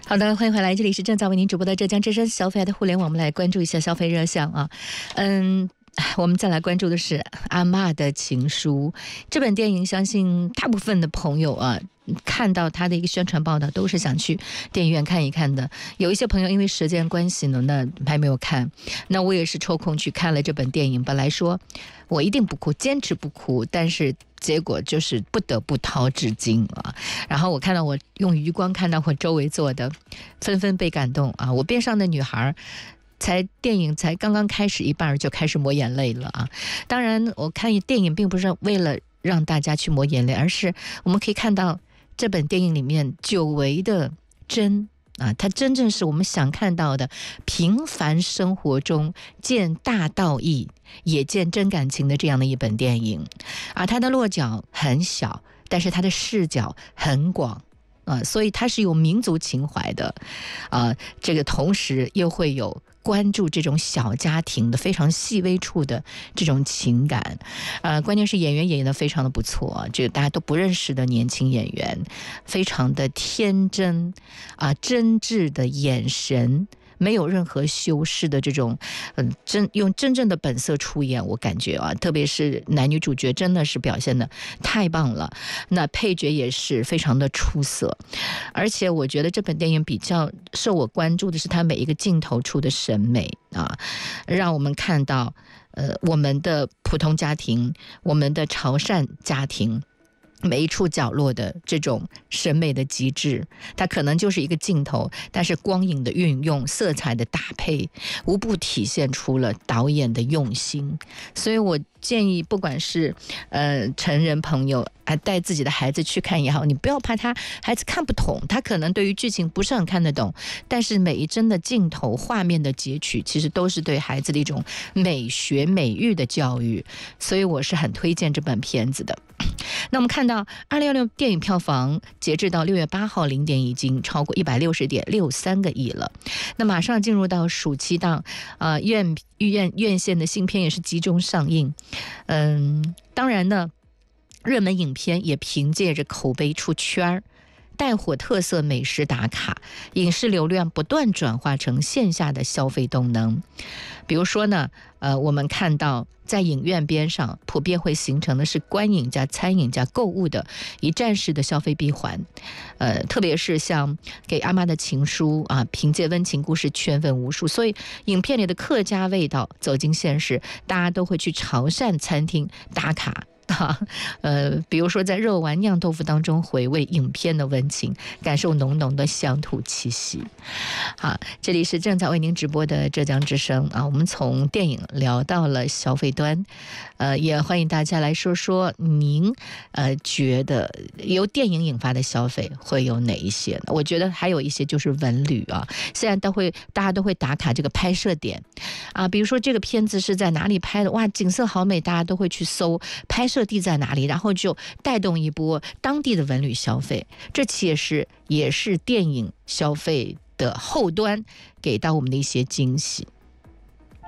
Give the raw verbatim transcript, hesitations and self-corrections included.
好的，欢迎回来，这里是正在为您主播的浙江之声消费的互联网，我们来关注一下消费热项啊。嗯，我们再来关注的是阿嬷的情书这本电影，相信大部分的朋友啊看到他的一个宣传报道都是想去电影院看一看的。有一些朋友因为时间关系呢，那还没有看，那我也是抽空去看了这本电影。本来说我一定不哭，坚持不哭，但是结果就是不得不掏纸巾啊。然后我看到我用余光看到我周围坐的纷纷被感动啊，我边上的女孩才电影才刚刚开始一半就开始抹眼泪了啊。当然我看电影并不是为了让大家去抹眼泪，而是我们可以看到这本电影里面久违的真啊，它真正是我们想看到的平凡生活中见大道义也见真感情的这样的一本电影啊。它的落脚很小，但是它的视角很广啊，所以它是有民族情怀的啊，这个同时又会有关注这种小家庭的非常细微处的这种情感，呃，关键是演员演得非常的不错，这个大家都不认识的年轻演员，非常的天真啊，真挚的眼神，没有任何修饰的这种，嗯，真用真正的本色出演，我感觉啊，特别是男女主角真的是表现的太棒了，那配角也是非常的出色，而且我觉得这本电影比较受我关注的是它每一个镜头处的审美啊，让我们看到，呃，我们的普通家庭，我们的潮汕家庭。每一处角落的这种审美的极致，它可能就是一个镜头，但是光影的运用、色彩的搭配，无不体现出了导演的用心。所以我建议，不管是呃成人朋友啊带自己的孩子去看也好，你不要怕他孩子看不懂，他可能对于剧情不是很看得懂，但是每一帧的镜头、画面的截取，其实都是对孩子的一种美学、美育的教育。所以我是很推荐这本片子的。那我们看到二零二六电影票房截至到六月八号零点已经超过一百六十点六三个亿了。那马上进入到暑期档，呃，院院院线的新片也是集中上映。嗯，当然呢，热门影片也凭借着口碑出圈，带火特色美食打卡，影视流量不断转化成线下的消费动能。比如说呢，呃，我们看到在影院边上普遍会形成的是观影加餐饮加购物的一站式的消费闭环，呃，特别是像给阿妈的情书啊，凭借温情故事圈粉无数，所以影片里的客家味道走进现实，大家都会去潮汕餐厅打卡。啊，呃，比如说在肉丸酿豆腐当中回味影片的温情，感受浓浓的乡土气息。好，这里是正在为您直播的浙江之声啊，我们从电影聊到了消费端，呃，也欢迎大家来说说您呃觉得由电影引发的消费会有哪一些呢？我觉得还有一些就是文旅啊，现在都会大家都会打卡这个拍摄点啊，比如说这个片子是在哪里拍的，哇，景色好美，大家都会去搜拍摄地在哪里，然后就带动一波当地的文旅消费，这其实也是电影消费的后端给到我们的一些惊喜。